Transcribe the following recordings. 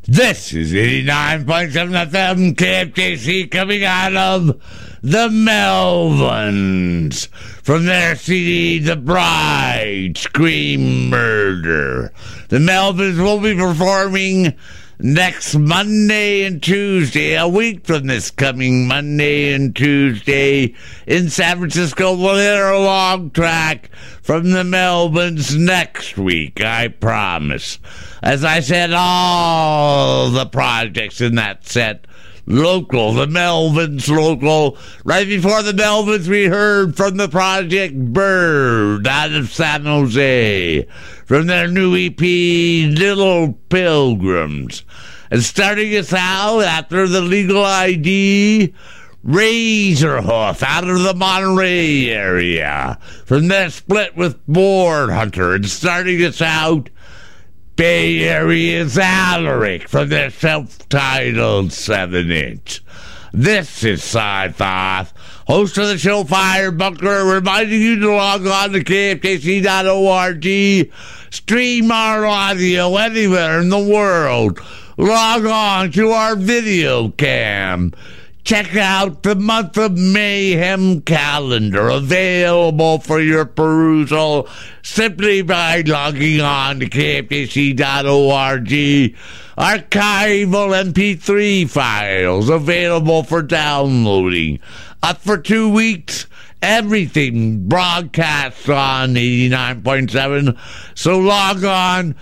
This is 89.7 FM KFJC coming out of the Melvins from their CD, The Bride Scream Murder. The Melvins will be performing next Monday and Tuesday, a week from this coming Monday and Tuesday in San Francisco. We'll hear a long track from the Melvins next week, I promise. As I said, all the projects in that set local, the Melvins local. Right before the Melvins, we heard from the Project Bird out of San Jose, from their new EP, Little Pilgrims. And starting us out after the Legal ID, Razorhoof out of the Monterey area, from their split with Board Hunter. And starting us out, Bay Area's Alaric from their self-titled 7-inch. This is Sci-Fi, host of the show Fire Bunker, reminding you to log on to KFKC.org, stream our audio anywhere in the world, log on to our video cam. Check out the month of Mayhem calendar, available for your perusal simply by logging on to KFKC.org. Archival MP3 files available for downloading. Up for 2 weeks, everything broadcasts on 89.7. So log on,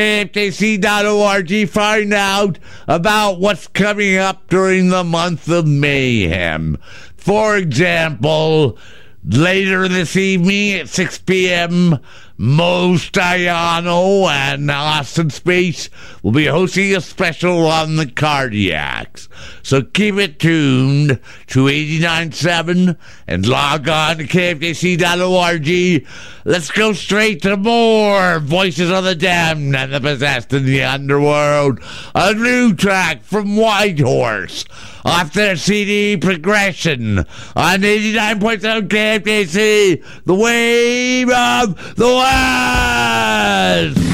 KFKC.org, find out about what's coming up during the month of Mayhem. For example, later this evening at 6 p.m., Mo Staiano and Austin Space will be hosting a special on the Cardiacs. So keep it tuned to 89.7 and log on to KFKC.org. Let's go straight to more Voices of the Damned and the Possessed in the Underworld. A new track from Whitehorse off their CD Progression on 89.7 KFKC, the Wave of the West.